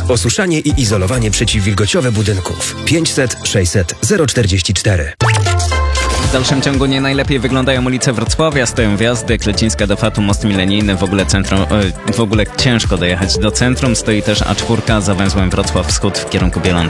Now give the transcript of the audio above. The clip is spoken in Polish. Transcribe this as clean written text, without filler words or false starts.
Osuszanie i izolowanie przeciwwilgociowe budynków. 500 600 044. W dalszym ciągu nie najlepiej wyglądają ulice Wrocławia, stoją wjazdy, Klecińska do Fatu, Most Milenijny, w ogóle ciężko dojechać do centrum. Stoi też A4 za węzłem Wrocław Wschód w kierunku Bieląt.